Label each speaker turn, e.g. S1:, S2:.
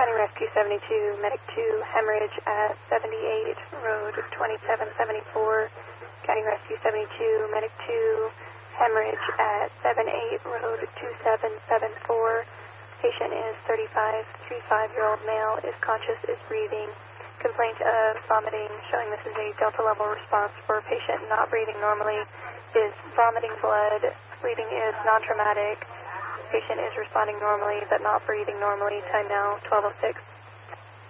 S1: County Rescue 72, Medic 2, hemorrhage at 78, Road 2774. County Rescue 72, Medic 2, hemorrhage at 78, Road 2774. Patient is 35-year-old male, is conscious, is breathing. Complaint of vomiting, showing this is a Delta level response for a patient not breathing normally, is vomiting blood. Breathing is non-traumatic. Patient is responding normally but not breathing normally. Time now 12:06.